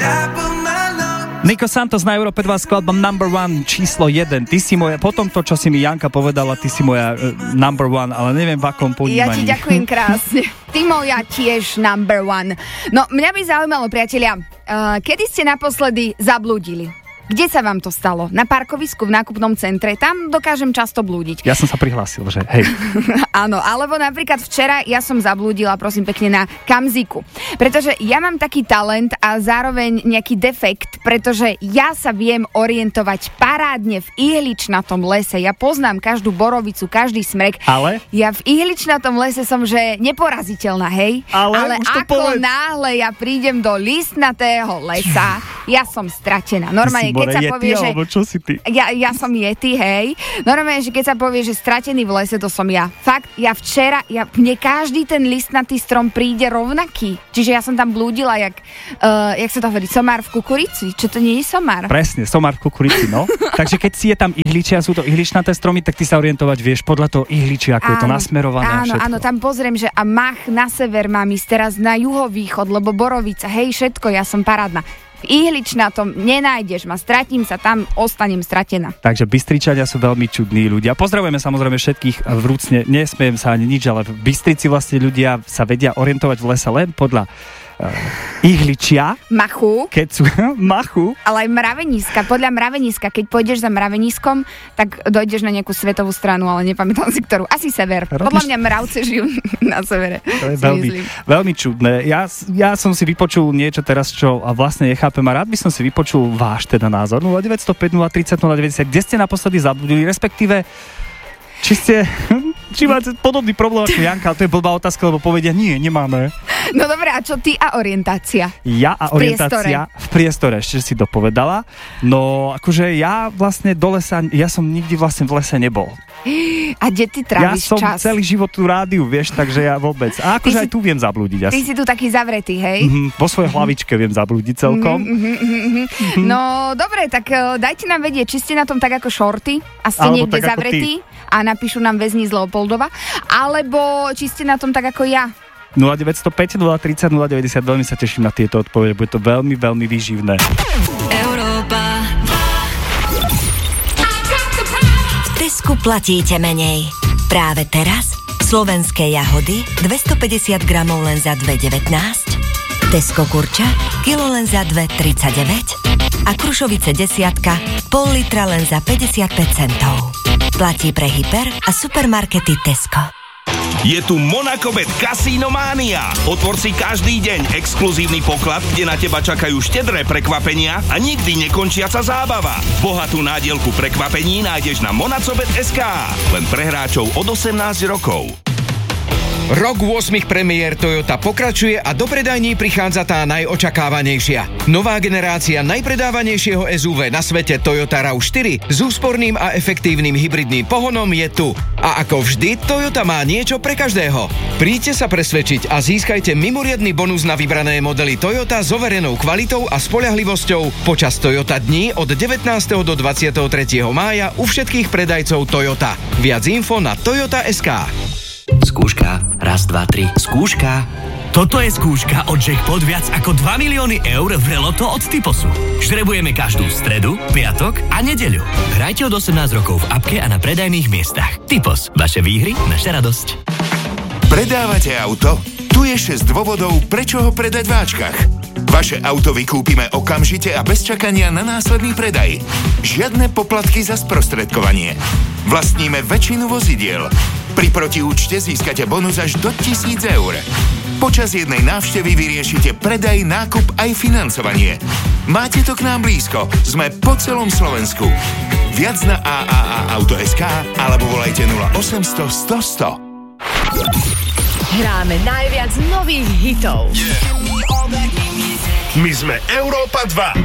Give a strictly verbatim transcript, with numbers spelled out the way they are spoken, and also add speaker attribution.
Speaker 1: Nico Santos na Európe dva, skladba Number One číslo jeden. Ty si moja, potom to, čo si mi Janka povedala, ty si moja uh, Number One, ale neviem v akom ponímaní.
Speaker 2: Ja ti ďakujem krásne. Ty moja tiež Number One. No, mňa by zaujímalo, priatelia, uh, kedy ste naposledy zablúdili? Kde sa vám to stalo? Na parkovisku v nákupnom centre? Tam dokážem často blúdiť.
Speaker 1: Ja som sa prihlásil, že hej.
Speaker 2: Áno, alebo napríklad včera ja som zablúdila, prosím pekne, na Kamziku. Pretože ja mám taký talent a zároveň nejaký defekt, pretože ja sa viem orientovať parádne v ihličnatom lese. Ja poznám každú borovicu, každý smrek.
Speaker 1: Ale?
Speaker 2: Ja v ihličnatom lese som, že neporaziteľná, hej?
Speaker 1: Ale,
Speaker 2: Ale ako
Speaker 1: povedz.
Speaker 2: náhle ja prídem do listnatého lesa, ja som stratená. Normálne, keď sa
Speaker 1: Yeti,
Speaker 2: povie, že...
Speaker 1: alebo čo si ty?
Speaker 2: Ja, ja som Yeti, hej. Normálne, že keď sa povie, že stratený v lese, to som ja. Fakt, ja včera, ja, mne každý ten listnatý strom príde rovnaký. Čiže ja som tam blúdila, jak, uh, jak sa to hovorí, somár v kukurici. Čo to nie je somár?
Speaker 1: Presne, somár v kukurici, no. Takže keď si je tam ihličia, sú to ihličnaté stromy, tak ty sa orientovať vieš podľa toho ihličia, ako áno, je to nasmerované a
Speaker 2: áno,
Speaker 1: všetko.
Speaker 2: áno, tam pozriem, že a mach na sever mám ísť teraz na juhovýchod, lebo borovica, hej, všetko, ja som parádna. V ihličnatom nenájdeš ma, stratím sa tam, ostanem stratená. Takže
Speaker 1: Bystričania sú veľmi čudní ľudia. Pozdravujeme samozrejme všetkých vrúcne, nesmiem sa ani nič, ale v Bystrici vlastne ľudia sa vedia orientovať v lese len podľa uh, ihličia.
Speaker 2: Machu.
Speaker 1: Keď sú machu.
Speaker 2: Ale aj mraveniska. Podľa mraveniska. Keď pôjdeš za mraveniskom, tak dojdeš na nejakú svetovú stranu, ale nepamätám si ktorú. Asi sever. Robíš... Podľa mňa mravce žijú na severe.
Speaker 1: To je veľmi, veľmi čudné. Ja, ja som si vypočul niečo teraz, čo a vlastne nechápem a rád by som si vypočul váš teda názor. nula deväť nula päť nula tri nula nula deväťdesiat. Kde ste naposledy zabludili? Respektíve, či ste... Či máte podobný problém ako Janka, ale to je blbá otázka, lebo povedia, nie, nemáme.
Speaker 2: No dobré, a čo ty a orientácia?
Speaker 1: Ja a
Speaker 2: v
Speaker 1: orientácia
Speaker 2: priestore.
Speaker 1: v priestore, ešte si dopovedala. No, akože ja vlastne do lesa, ja som nikdy vlastne v lese nebol.
Speaker 2: A kde ty tráviš čas?
Speaker 1: Ja som celý život tu rádiu, vieš, takže ja vôbec. A akože aj tu viem zablúdiť.
Speaker 2: Ty si tu taký zavretý, hej?
Speaker 1: Mm-hmm, po svojej hlavičke viem zablúdiť celkom.
Speaker 2: Mm-hmm, mm-hmm. Mm-hmm. No, dobre, tak uh, dajte nám vedieť, či ste na tom tak ako Shorty a ste
Speaker 1: alebo
Speaker 2: niekde zavretí a napíšu nám väzni z Leopoldova, alebo či ste na tom tak ako ja.
Speaker 1: nula deväť nula päť nula tri nula nula deväťdesiat, veľmi sa teším na tieto odpovede, bude to veľmi, veľmi výživné.
Speaker 3: Európa. V Tesku platíte menej. Práve teraz slovenské jahody dvestopäťdesiat gramov len za dva devätnásť, Tesko kurča kilo len za dva tridsaťdeväť a Krušovice desiatka pol litra len za päťdesiatpäť centov. Platí pre hyper a supermarkety Tesco.
Speaker 4: Je tu Monacobet Casino Mania. Otvor si každý deň exkluzívny poklad, kde na teba čakajú štedré prekvapenia a nikdy nekončiaca zábava. Bohatú nádielku prekvapení nájdeš na monacobet bodka es ká. Len pre hráčov od osemnásť rokov.
Speaker 5: Rok ôsmich premiér Toyota pokračuje a do predajní prichádza tá najočakávanejšia. Nová generácia najpredávanejšieho es ú vé na svete Toyota rav štyri s úsporným a efektívnym hybridným pohonom je tu. A ako vždy, Toyota má niečo pre každého. Príďte sa presvedčiť a získajte mimoriadny bonus na vybrané modely Toyota s overenou kvalitou a spoľahlivosťou počas Toyota dní od devätnásteho do dvadsiateho tretieho mája u všetkých predajcov Toyota. Viac info na toyota bodka es ká.
Speaker 6: Skúška. Raz, dva, tri. Skúška. Toto je skúška od Jackpot viac ako dva milióny eur v reloto od Typosu. Žrebujeme každú stredu, piatok a nedeľu. Hrajte od osemnásť rokov v apke a na predajných miestach. Typos. Vaše výhry, naša radosť.
Speaker 7: Predávate auto? Tu je šesť dôvodov, prečo ho predať v Ačkach. Vaše auto vykúpime okamžite a bez čakania na následný predaj. Žiadne poplatky za sprostredkovanie. Vlastníme väčšinu vozidiel. Pri protiúčte získate bonus až do tisíc eur. Počas jednej návštevy vyriešite predaj, nákup aj financovanie. Máte to k nám blízko. Sme po celom Slovensku. Viac na á á á auto bodka es ká alebo volajte nula osemsto sto sto.
Speaker 8: Hráme najviac nových hitov.
Speaker 9: My sme Európa dva.